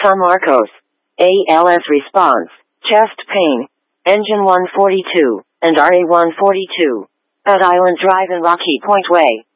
San Marcos. ALS response, chest pain, engine 142, and RA 142. At Island Drive and Rocky Point Way.